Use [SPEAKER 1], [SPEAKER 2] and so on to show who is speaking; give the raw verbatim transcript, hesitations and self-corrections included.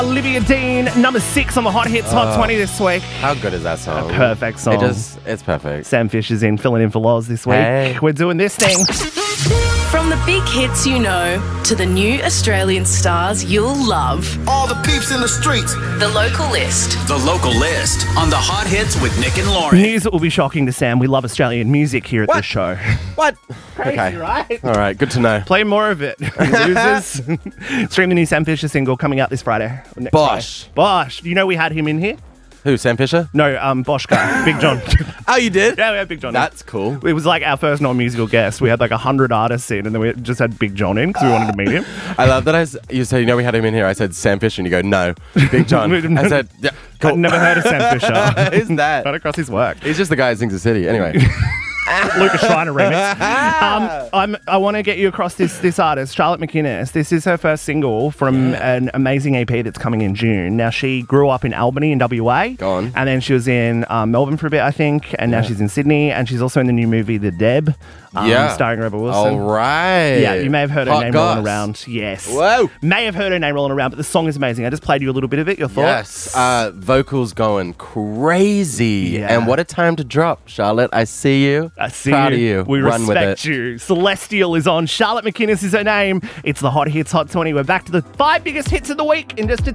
[SPEAKER 1] Olivia Dean, number six on the Hot Hits Hot
[SPEAKER 2] Oh.
[SPEAKER 1] twenty this week.
[SPEAKER 2] How good is that song?
[SPEAKER 1] A perfect song.
[SPEAKER 2] It just, it's perfect.
[SPEAKER 1] Sam Fisher's in, filling in for Loz this week.
[SPEAKER 2] Hey.
[SPEAKER 1] We're doing this thing.
[SPEAKER 3] From the big hits you know to the new Australian stars you'll love.
[SPEAKER 4] All the peeps in the streets.
[SPEAKER 3] The Local List.
[SPEAKER 5] The Local List on the Hot Hits with Nick and Lauren.
[SPEAKER 1] News that will be shocking to Sam. We love Australian music here at
[SPEAKER 2] What?
[SPEAKER 1] the show.
[SPEAKER 2] What?
[SPEAKER 1] Crazy,
[SPEAKER 2] okay.
[SPEAKER 1] right?
[SPEAKER 2] All right, good to know.
[SPEAKER 1] Play more of it, losers. Stream the new Sam Fisher single coming out this Friday. or next
[SPEAKER 2] Bosh.
[SPEAKER 1] Friday. Bosh. You know we had him in here?
[SPEAKER 2] Who, Sam Fisher?
[SPEAKER 1] No, um, Bosch guy, Big John.
[SPEAKER 2] Oh, you did?
[SPEAKER 1] Yeah, we had Big John in.
[SPEAKER 2] That's cool.
[SPEAKER 1] It was like our first non-musical guest. We had like a hundred artists in, and then we just had Big John in because we wanted to meet him.
[SPEAKER 2] I love that I s- you said, you know, we had him in here. I said Sam Fisher, and you go, no, Big John. I said, yeah, cool.
[SPEAKER 1] I'd never heard of Sam Fisher.
[SPEAKER 2] Isn't that?
[SPEAKER 1] Right across his work.
[SPEAKER 2] He's just the guy that sings the city. Anyway.
[SPEAKER 1] Lucas Schreiner remix. Um, I'm, I want to get you across this this artist, Charlotte McInnes. This is her first single from an amazing E P that's coming in June. Now, she grew up in Albany in W A.
[SPEAKER 2] Go on.
[SPEAKER 1] And then she was in um, Melbourne for a bit, I think. And now
[SPEAKER 2] Yeah.
[SPEAKER 1] she's in Sydney. And she's also in the new movie The Deb, um,
[SPEAKER 2] Yeah.
[SPEAKER 1] starring Rebel Wilson.
[SPEAKER 2] All right.
[SPEAKER 1] Yeah, you may have heard her
[SPEAKER 2] Hot
[SPEAKER 1] name
[SPEAKER 2] goss.
[SPEAKER 1] rolling around. Yes.
[SPEAKER 2] Whoa.
[SPEAKER 1] May have heard her name rolling around, but the song is amazing. I just played you a little bit of it. Your thoughts?
[SPEAKER 2] Yes. Uh, vocals going crazy.
[SPEAKER 1] Yeah.
[SPEAKER 2] And what a time to drop, Charlotte. I see you.
[SPEAKER 1] I see
[SPEAKER 2] Proud
[SPEAKER 1] you.
[SPEAKER 2] of you.
[SPEAKER 1] We
[SPEAKER 2] Run with
[SPEAKER 1] respect
[SPEAKER 2] it.
[SPEAKER 1] you. Celestial is on. Charlotte McInnes is her name. It's the Hot Hits Hot twenty. We're back to the five biggest hits of the week in just a